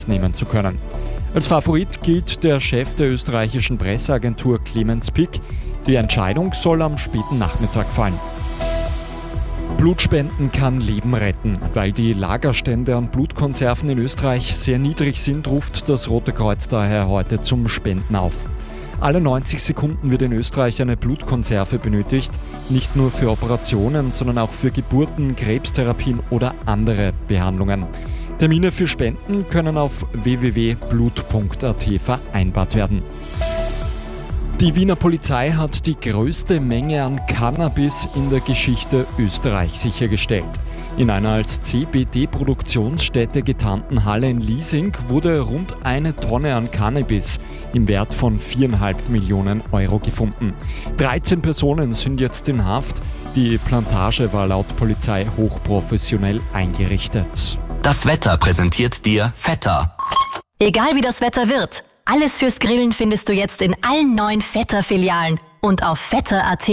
nehmen zu können. Als Favorit gilt der Chef der österreichischen Presseagentur Clemens Pick. Die Entscheidung soll am späten Nachmittag fallen. Blutspenden kann Leben retten. Weil die Lagerstände an Blutkonserven in Österreich sehr niedrig sind, ruft das Rote Kreuz daher heute zum Spenden auf. Alle 90 Sekunden wird in Österreich eine Blutkonserve benötigt, nicht nur für Operationen, sondern auch für Geburten, Krebstherapien oder andere Behandlungen. Termine für Spenden können auf www.blut.at vereinbart werden. Die Wiener Polizei hat die größte Menge an Cannabis in der Geschichte Österreichs sichergestellt. In einer als CBD-Produktionsstätte getarnten Halle in Liesing wurde rund 1 Tonne an Cannabis im Wert von 4,5 Millionen Euro gefunden. 13 Personen sind jetzt in Haft. Die Plantage war laut Polizei hochprofessionell eingerichtet. Das Wetter präsentiert dir Vetter. Egal wie das Wetter wird, alles fürs Grillen findest du jetzt in allen 9 Vetter-Filialen und auf vetter.at.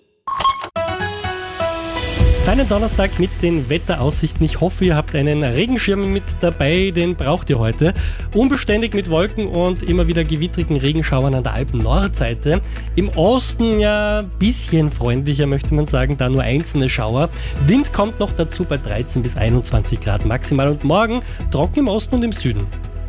Feinen Donnerstag mit den Wetteraussichten. Ich hoffe, ihr habt einen Regenschirm mit dabei, den braucht ihr heute. Unbeständig mit Wolken und immer wieder gewittrigen Regenschauern an der Alpen-Nordseite. Im Osten ja ein bisschen freundlicher, möchte man sagen, da nur einzelne Schauer. Wind kommt noch dazu bei 13 bis 21 Grad maximal und morgen trocken im Osten und im Süden.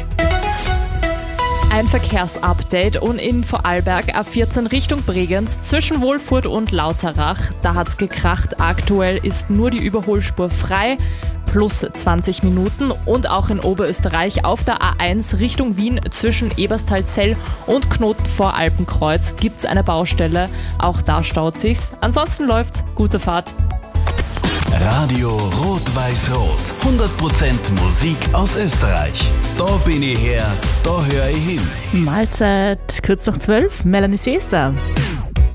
Ein Verkehrsupdate und in Vorarlberg A14 Richtung Bregenz zwischen Wolfurt und Lauterach. Da hat's gekracht. Aktuell ist nur die Überholspur frei. Plus 20 Minuten und auch in Oberösterreich auf der A1 Richtung Wien zwischen Eberstalzell und Knoten vor Alpenkreuz gibt's eine Baustelle. Auch da staut sich's. Ansonsten läuft's. Gute Fahrt. Radio Rot-Weiß-Rot. 100% Musik aus Österreich. Da bin ich her, da höre ich hin. Mahlzeit, kurz nach 12, Melanie Seester.